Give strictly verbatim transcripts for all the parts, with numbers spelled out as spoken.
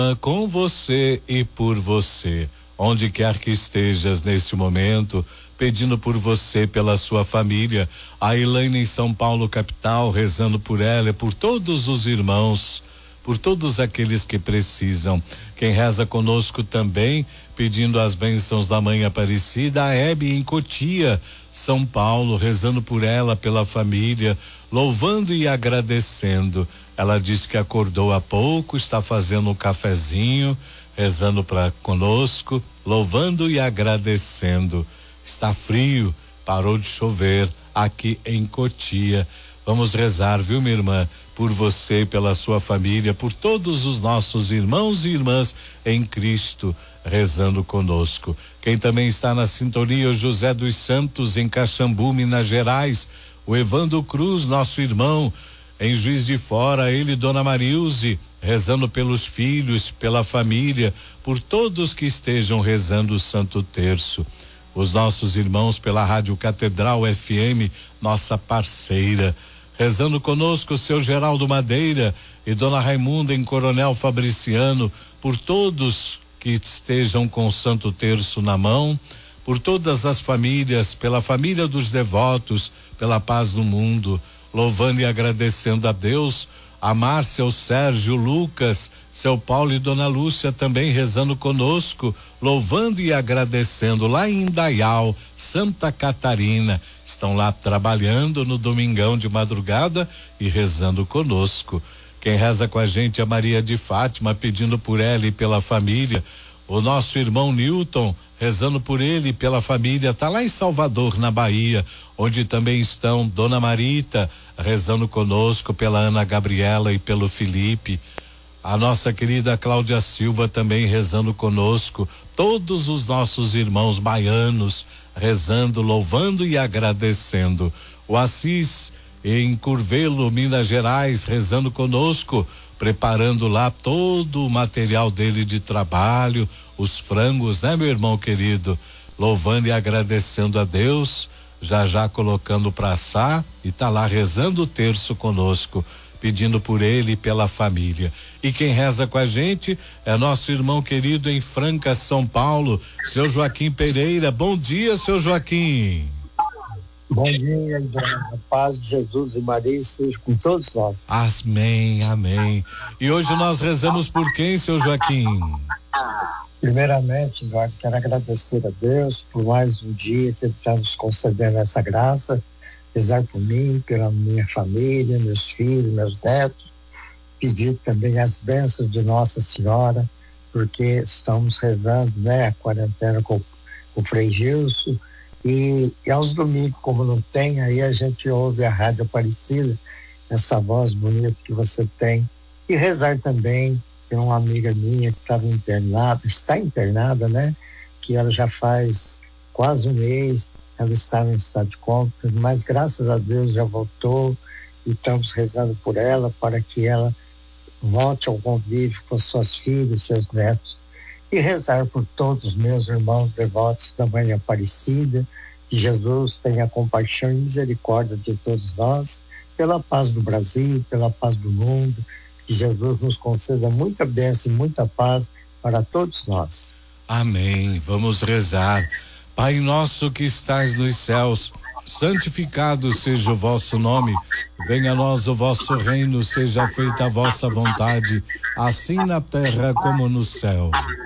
Com você e por você, onde quer que estejas neste momento, pedindo por você, pela sua família, a Elaine em São Paulo capital, rezando por ela e por todos os irmãos, por todos aqueles que precisam. Quem reza conosco também, pedindo as bênçãos da Mãe Aparecida, a Hebe em Cotia, São Paulo, rezando por ela, pela família, louvando e agradecendo. Ela disse que acordou há pouco, está fazendo um cafezinho, rezando para conosco, louvando e agradecendo. Está frio, parou de chover aqui em Cotia. Vamos rezar, viu, minha irmã, por você, pela sua família, por todos os nossos irmãos e irmãs em Cristo, rezando conosco. Quem também está na sintonia, o José dos Santos em Caxambu, Minas Gerais, o Evandro Cruz, nosso irmão, em Juiz de Fora, ele e Dona Marilze, rezando pelos filhos, pela família, por todos que estejam rezando o Santo Terço. Os nossos irmãos pela Rádio Catedral F M, nossa parceira, rezando conosco o seu Geraldo Madeira e Dona Raimunda em Coronel Fabriciano, por todos que estejam com o Santo Terço na mão, por todas as famílias, pela família dos devotos, pela paz no mundo, louvando e agradecendo a Deus, a Márcia, o Sérgio, o Lucas, seu Paulo e Dona Lúcia também rezando conosco, louvando e agradecendo lá em Indaial, Santa Catarina, estão lá trabalhando no domingão de madrugada e rezando conosco. Quem reza com a gente é Maria de Fátima, pedindo por ela e pela família. O nosso irmão Newton, rezando por ele e pela família, tá lá em Salvador, na Bahia, onde também estão Dona Marita, rezando conosco, pela Ana Gabriela e pelo Felipe. A nossa querida Cláudia Silva também rezando conosco, todos os nossos irmãos baianos rezando, louvando e agradecendo. O Assis em Curvelo, Minas Gerais, rezando conosco, preparando lá todo o material dele de trabalho, os frangos, né, meu irmão querido? Louvando e agradecendo a Deus, já já colocando para assar e tá lá rezando o terço conosco, pedindo por ele e pela família. E quem reza com a gente é nosso irmão querido em Franca, São Paulo, seu Joaquim Pereira. Bom dia, seu Joaquim. Bom dia, a paz de Jesus e Maria seja com todos nós. Amém, amém. E hoje nós rezamos por quem, seu Joaquim? Primeiramente, Eduardo, quero agradecer a Deus por mais um dia que Ele está nos concedendo essa graça, rezar por mim, pela minha família, meus filhos, meus netos, pedir também as bênçãos de Nossa Senhora, porque estamos rezando, né, a quarentena com, com o Frei Gilson. E, e aos domingos, como não tem, aí a gente ouve a Rádio Aparecida, essa voz bonita que você tem. E rezar também por uma amiga minha que estava internada, está internada, né? Que ela já faz quase um mês, ela estava em estado de coma, mas graças a Deus já voltou e estamos rezando por ela para que ela volte ao convívio com suas filhas, seus netos. E rezar por todos os meus irmãos devotos da Mãe Aparecida, que Jesus tenha compaixão e misericórdia de todos nós, pela paz do Brasil, pela paz do mundo, que Jesus nos conceda muita bênção e muita paz para todos nós. Amém. Vamos rezar. Pai nosso que estais nos céus, santificado seja o vosso nome, venha a nós o vosso reino, seja feita a vossa vontade, assim na terra como no céu.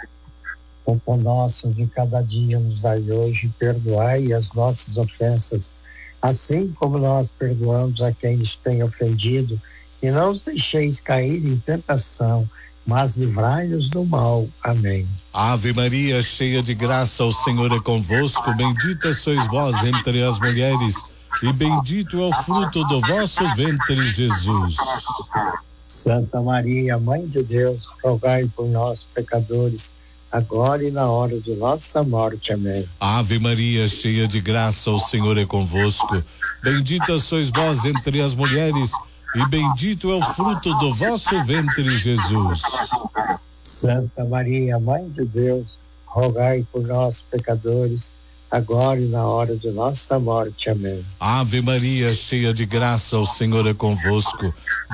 O pão nosso de cada dia nos dai hoje, perdoai as nossas ofensas, assim como nós perdoamos a quem nos tem ofendido, e não os deixeis cair em tentação, mas livrai-nos do mal. Amém. Ave Maria, cheia de graça, o Senhor é convosco, bendita sois vós entre as mulheres, e bendito é o fruto do vosso ventre, Jesus. Santa Maria, Mãe de Deus, rogai por nós, pecadores, agora e na hora de nossa morte. Amém. Ave Maria, cheia de graça, o Senhor é convosco. Bendita sois vós entre as mulheres, e bendito é o fruto do vosso ventre, Jesus. Santa Maria, Mãe de Deus, rogai por nós, pecadores, agora e na hora de nossa morte. Amém. Ave Maria, cheia de graça, o Senhor é convosco.